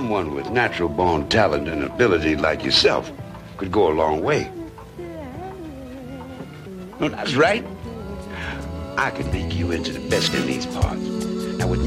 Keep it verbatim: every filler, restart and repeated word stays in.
someone with natural-born talent and ability like yourself could go a long way. No, that's right. I could make you into the best in these parts.